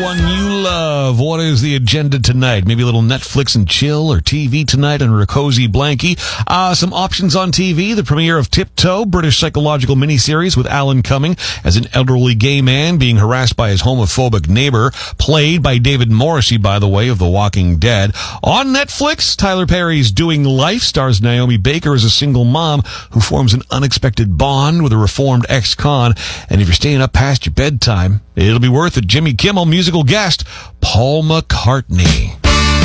one you love. What is the agenda tonight? Maybe a little Netflix and chill, or TV tonight under a cozy blankie. Some options on TV. The premiere of Tiptoe, British psychological miniseries with Alan Cumming as an elderly gay man being harassed by his homophobic neighbor, played by David Morrissey, by the way, of The Walking Dead. On Netflix, Tyler Perry's Doing Life stars Naomi Baker as a single mom who forms an unexpected bond with a reformed ex-con. And if you're staying up past your bedtime, it'll be worth it. Jimmy Kimmel musical guest Paul McCartney.